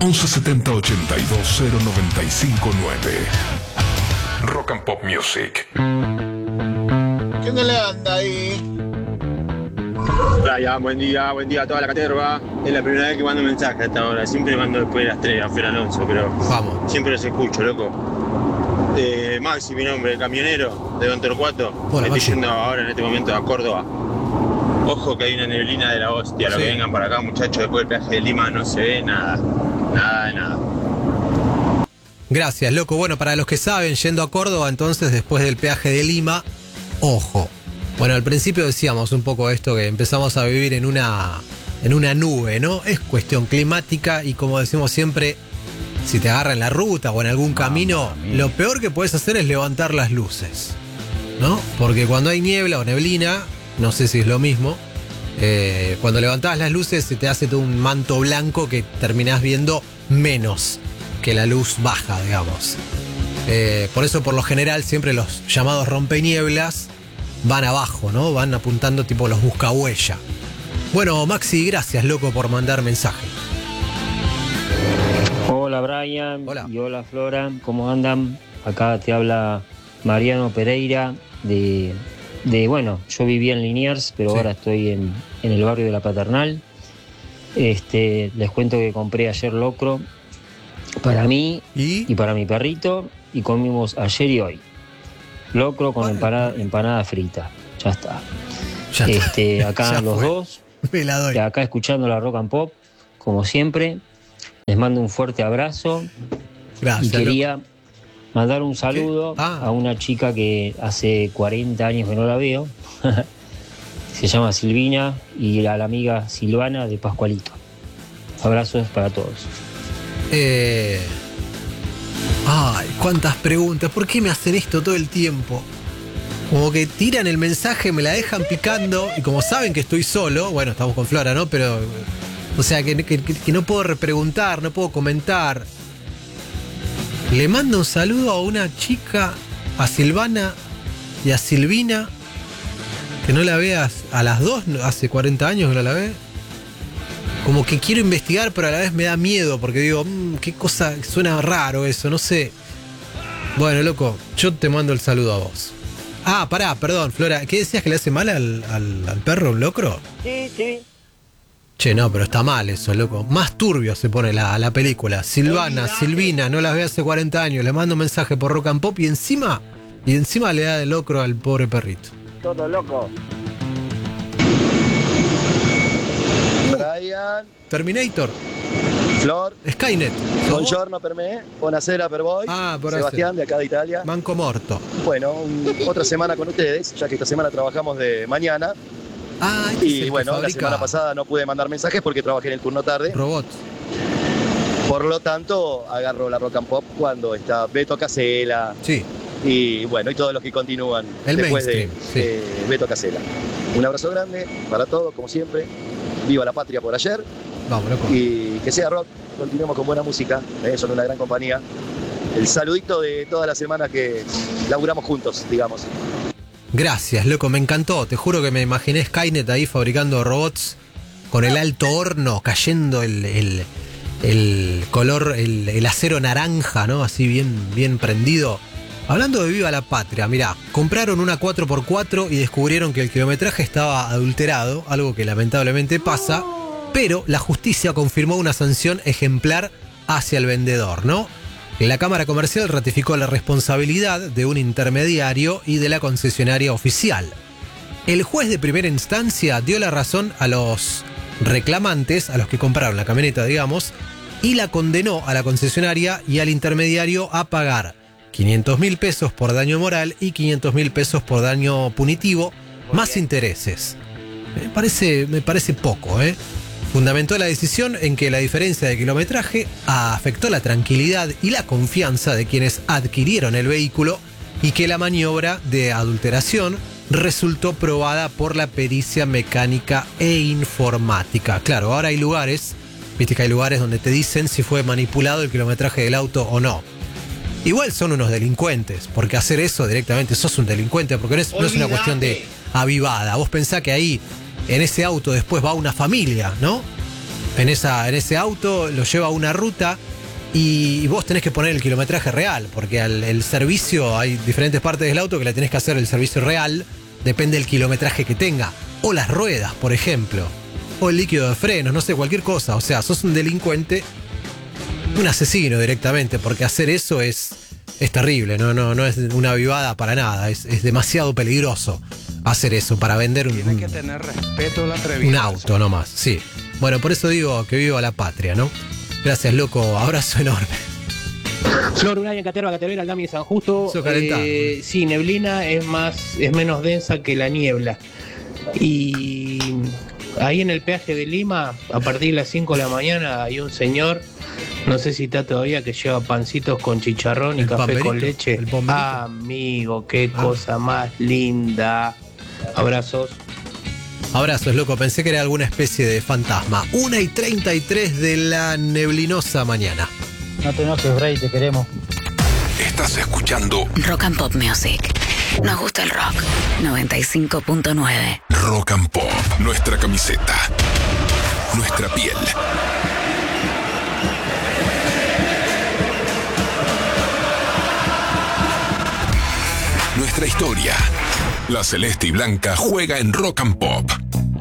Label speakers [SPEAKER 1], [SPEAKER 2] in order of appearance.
[SPEAKER 1] 1170 82 0959. Rock and Pop Music.
[SPEAKER 2] ¿Quién le anda ahí?
[SPEAKER 3] Brian, buen día a toda la caterva. Es la primera vez que mando mensaje hasta ahora. Siempre mando después de las 3 a Fer Alonso, pero
[SPEAKER 4] vamos.
[SPEAKER 3] Siempre los escucho, loco. Maxi, mi nombre, camionero de Don Torcuato.
[SPEAKER 4] Hola,
[SPEAKER 3] Estoy
[SPEAKER 4] Maxi.
[SPEAKER 3] yendo ahora en este momento a Córdoba. Ojo que hay una neblina de la hostia. Lo
[SPEAKER 4] Sí.
[SPEAKER 3] que vengan para acá, muchachos, después del peaje de Lima no se ve nada. Nada de nada.
[SPEAKER 4] Gracias, loco. Bueno, para los que saben, yendo a Córdoba, entonces, después del peaje de Lima, ojo. Bueno, al principio decíamos un poco esto, que empezamos a vivir en una nube, ¿no? Es cuestión climática y como decimos siempre, si te agarra en la ruta o en algún camino, lo peor que puedes hacer es levantar las luces, ¿no? Porque cuando hay niebla o neblina, no sé si es lo mismo, cuando levantás las luces se te hace todo un manto blanco que terminás viendo menos que la luz baja, digamos. Por eso, por lo general, siempre los llamados rompenieblas van abajo, ¿no? Van apuntando tipo los buscahuella. Bueno, Maxi, gracias, loco, por mandar mensaje.
[SPEAKER 5] Hola Brian.
[SPEAKER 4] Hola.
[SPEAKER 5] Y hola Flora, ¿cómo andan? Acá te habla Mariano Pereira bueno, yo vivía en Liniers, pero
[SPEAKER 4] Sí.
[SPEAKER 5] ahora estoy en el barrio de La Paternal. Les cuento que compré ayer locro para mí y para mi perrito y comimos ayer y hoy. Locro con empanada frita. Ya está.
[SPEAKER 4] Ya está.
[SPEAKER 5] Acá
[SPEAKER 4] Ya
[SPEAKER 5] los
[SPEAKER 4] fue.
[SPEAKER 5] dos.
[SPEAKER 4] Me la doy.
[SPEAKER 5] Y acá escuchando la Rock and Pop, como siempre. Les mando un fuerte abrazo.
[SPEAKER 4] Gracias,
[SPEAKER 5] Y quería mandar un saludo a una chica que hace 40 años que no la veo. Se llama Silvina, y a la amiga Silvana de Pascualito. Abrazos para todos.
[SPEAKER 4] Ay, cuántas preguntas. ¿Por qué me hacen esto todo el tiempo? Como que tiran el mensaje, me la dejan picando, y como saben que estoy solo, bueno, estamos con Flora, ¿no? Pero, o sea, que no puedo repreguntar, no puedo comentar. Le mando un saludo a una chica, a Silvana y a Silvina, que no la veas a las dos, hace 40 años que no la ve. Como que quiero investigar, pero a la vez me da miedo, porque digo, qué cosa, suena raro eso, no sé. Bueno, loco, yo te mando el saludo a vos. Ah, pará, perdón, Flora, ¿qué decías que le hace mal al perro un locro?
[SPEAKER 5] Sí.
[SPEAKER 4] Che, no, pero está mal eso, loco. Más turbio se pone la película. Silvana, Silvina, no las ve hace 40 años, le mando un mensaje por Rock and Pop y encima le da de locro al pobre perrito.
[SPEAKER 5] Todo loco.
[SPEAKER 2] Brian,
[SPEAKER 4] Terminator,
[SPEAKER 2] Flor,
[SPEAKER 4] Skynet.
[SPEAKER 2] buongiorno per me, buonasera per voi. Sebastián, de acá de Italia.
[SPEAKER 4] Manco Morto.
[SPEAKER 2] Bueno, otra semana con ustedes, ya que esta semana trabajamos de mañana.
[SPEAKER 4] Este es el
[SPEAKER 2] Y
[SPEAKER 4] que
[SPEAKER 2] bueno, la
[SPEAKER 4] fabrica
[SPEAKER 2] semana pasada no pude mandar mensajes porque trabajé en el turno tarde.
[SPEAKER 4] robots.
[SPEAKER 2] Por lo tanto, agarro la Rock and Pop cuando está Beto Casella.
[SPEAKER 4] Sí.
[SPEAKER 2] Y bueno, y todos los que continúan
[SPEAKER 4] El
[SPEAKER 2] después
[SPEAKER 4] mainstream,
[SPEAKER 2] de Beto Casella. Un abrazo grande para todos, como siempre. Viva la patria por ayer.
[SPEAKER 4] Vamos, loco.
[SPEAKER 2] Y que sea rock, continuemos con buena música, son una gran compañía. El saludito de todas las semanas que laburamos juntos, digamos.
[SPEAKER 4] Gracias, loco, me encantó. Te juro que me imaginé Skynet ahí fabricando robots con el alto horno, cayendo el color, el acero naranja, ¿no? Así bien prendido. Hablando de Viva la Patria, mirá, compraron una 4x4 y descubrieron que el kilometraje estaba adulterado, algo que lamentablemente pasa, pero la justicia confirmó una sanción ejemplar hacia el vendedor, ¿no? La Cámara Comercial ratificó la responsabilidad de un intermediario y de la concesionaria oficial. El juez de primera instancia dio la razón a los reclamantes, a los que compraron la camioneta, digamos, y la condenó a la concesionaria y al intermediario a pagar 500.000 pesos por daño moral y 500.000 pesos por daño punitivo, más intereses. Me parece poco, ¿eh? Fundamentó la decisión en que la diferencia de kilometraje afectó la tranquilidad y la confianza de quienes adquirieron el vehículo y que la maniobra de adulteración resultó probada por la pericia mecánica e informática. Claro, ahora hay lugares, viste que hay lugares donde te dicen si fue manipulado el kilometraje del auto o no. Igual son unos delincuentes, porque hacer eso directamente sos un delincuente, porque no es una cuestión de avivada. Vos pensás que ahí, en ese auto, después va una familia, ¿no? en ese auto, lo lleva a una ruta y vos tenés que poner el kilometraje real, porque el servicio, hay diferentes partes del auto que le tenés que hacer el servicio real, depende del kilometraje que tenga, o las ruedas, por ejemplo, o el líquido de frenos, no sé, cualquier cosa. O sea, sos un delincuente, un asesino directamente, porque hacer eso es terrible, no es una avivada para nada, es demasiado peligroso hacer eso para vender
[SPEAKER 6] Tiene que tener respeto la
[SPEAKER 4] un auto nomás, sí. Bueno, por eso digo que viva la patria, ¿no? Gracias, loco, abrazo enorme.
[SPEAKER 7] Flor, un año en Caterva, Catervera, Cami de San Justo. Sí, neblina es menos densa que la niebla. Y ahí en el peaje de Lima, a partir de las 5 de la mañana, hay un señor, no sé si está todavía, que lleva pancitos con chicharrón y café con leche. Amigo, qué cosa más linda. Abrazos.
[SPEAKER 4] Abrazos, loco, pensé que era alguna especie de fantasma. 1:33 de la neblinosa mañana.
[SPEAKER 8] No te enojes, Bray, te queremos.
[SPEAKER 1] Estás escuchando
[SPEAKER 9] Rock and Pop Music. Nos gusta el rock. 95.9.
[SPEAKER 1] Rock and Pop. Nuestra camiseta. Nuestra piel. Nuestra historia. La celeste y blanca juega en Rock and Pop.